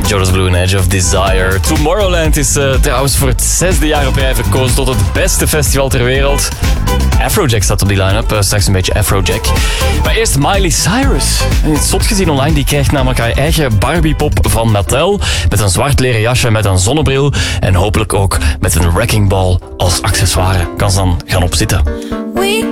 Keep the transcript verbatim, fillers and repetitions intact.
Jonas Blue en Edge of Desire. Tomorrowland is uh, trouwens voor het zesde jaar op rij verkozen tot het beste festival ter wereld. Afrojack staat op die line-up, uh, straks een beetje Afrojack. Maar eerst Miley Cyrus. En het zot gezien online, die krijgt namelijk haar eigen Barbie-pop van Mattel. Met een zwart leren jasje, met een zonnebril en hopelijk ook met een wrecking ball als accessoire. Kan ze dan gaan opzitten.